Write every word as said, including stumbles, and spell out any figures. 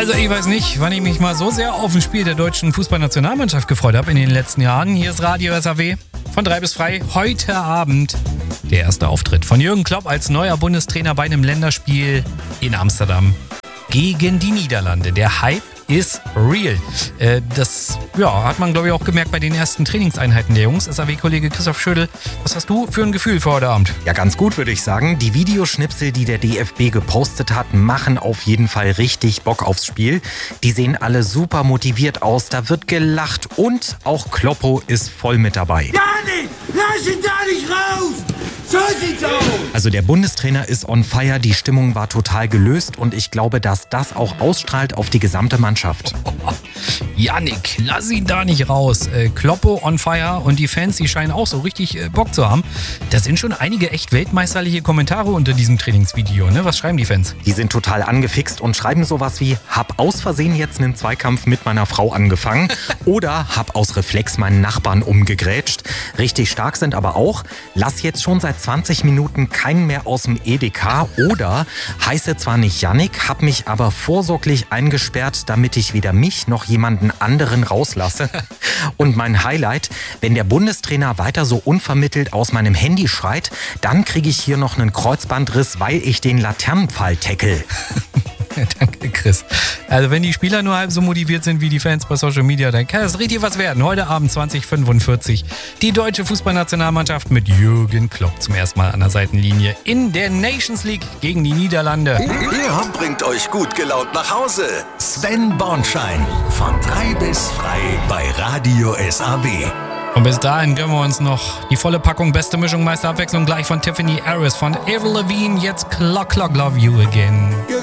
Also ich weiß nicht, wann ich mich mal so sehr auf ein Spiel der deutschen Fußballnationalmannschaft gefreut habe in den letzten Jahren. Hier ist Radio S A W von drei bis frei. Heute Abend der erste Auftritt von Jürgen Klopp als neuer Bundestrainer bei einem Länderspiel in Amsterdam gegen die Niederlande. Der Hype ist real. Äh, das ja, hat man, glaube ich, auch gemerkt bei den ersten Trainingseinheiten der Jungs. S A W-Kollege Christoph Schödel, was hast du für ein Gefühl für heute Abend? Ja, ganz gut, würde ich sagen. Die Videoschnipsel, die der D F B gepostet hat, machen auf jeden Fall richtig Bock aufs Spiel. Die sehen alle super motiviert aus, da wird gelacht und auch Kloppo ist voll mit dabei. Janik, lass ihn da nicht raus! So sieht's aus! Also der Bundestrainer ist on fire, die Stimmung war total gelöst und ich glaube, dass das auch ausstrahlt auf die gesamte Mannschaft. Yannick, lass ihn da nicht raus. Äh, Kloppo on fire und die Fans, die scheinen auch so richtig äh, Bock zu haben. Da sind schon einige echt weltmeisterliche Kommentare unter diesem Trainingsvideo, ne? Was schreiben die Fans? Die sind total angefixt und schreiben sowas wie: Hab aus Versehen jetzt einen Zweikampf mit meiner Frau angefangen oder hab aus Reflex meinen Nachbarn umgegrätscht. Richtig stark sind aber auch: Lass jetzt schon seit zwanzig Minuten keinen mehr aus dem Edeka oder heiße zwar nicht Yannick, hab mich aber vorsorglich eingesperrt, damit ich weder mich noch jemanden anderen rauslasse. Und mein Highlight: Wenn der Bundestrainer weiter so unvermittelt aus meinem Handy schreit, dann kriege ich hier noch einen Kreuzbandriss, weil ich den Laternenpfahl tackle. Danke, Chris. Also wenn die Spieler nur halb so motiviert sind wie die Fans bei Social Media, dann kann das richtig was werden. Heute Abend zwanzig fünfundvierzig die deutsche Fußballnationalmannschaft mit Jürgen Klopp zum ersten Mal an der Seitenlinie in der Nations League gegen die Niederlande. Er bringt euch gut gelaunt nach Hause. Sven Bornschein von drei bis frei bei Radio S A W. Und bis dahin gönnen wir uns noch die volle Packung Beste Mischung, meiste Abwechslung gleich von Tiffany Harris, von Avril Lavigne. Jetzt Clock Clock Love You Again.